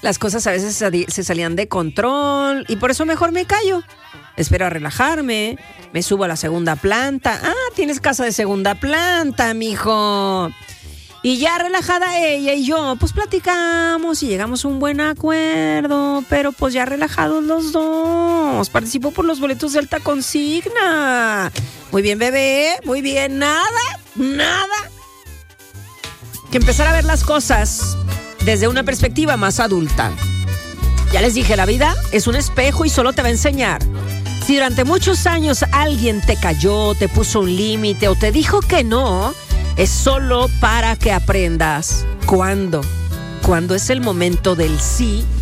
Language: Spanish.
Las cosas a veces se salían de control y por eso mejor me callo. Espero a relajarme, me subo a la segunda planta. Ah, tienes casa de segunda planta, mijo. Y ya relajada ella y yo, pues platicamos y llegamos a un buen acuerdo. Pero pues ya relajados los dos. Participo por los boletos de alta consigna. Muy bien, bebé, muy bien. Nada. Que empezar a ver las cosas desde una perspectiva más adulta. Ya les dije, la vida es un espejo y solo te va a enseñar. Si durante muchos años alguien te cayó, te puso un límite o te dijo que no, es solo para que aprendas cuándo es el momento del sí